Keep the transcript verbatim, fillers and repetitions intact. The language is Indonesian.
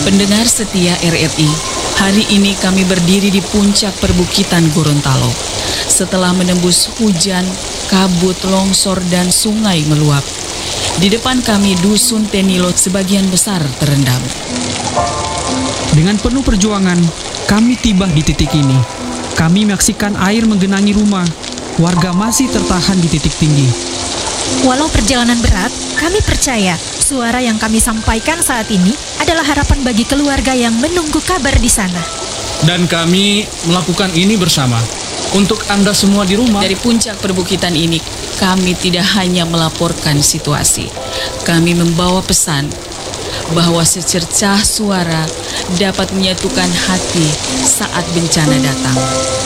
Pendengar setia R R I, hari ini kami berdiri di puncak perbukitan Gorontalo. Setelah menembus hujan, kabut, longsor, dan sungai meluap, di depan kami dusun Tenilo sebagian besar terendam. Dengan penuh perjuangan, kami tiba di titik ini. Kami menyaksikan air menggenangi rumah. Warga masih tertahan di titik tinggi. Walau perjalanan berat, kami percaya suara yang kami sampaikan saat ini adalah harapan bagi keluarga yang menunggu kabar di sana. Dan kami melakukan ini bersama untuk Anda semua di rumah. Dari puncak perbukitan ini, kami tidak hanya melaporkan situasi. Kami membawa pesan bahwa secercah suara dapat menyatukan hati saat bencana datang.